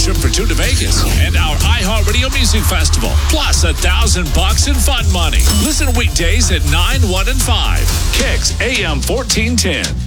trip for two to Vegas, and our iHeartRadio Music Festival, plus $1,000 in fun money. Listen weekdays at 9, 1, and 5. Kicks AM 1410.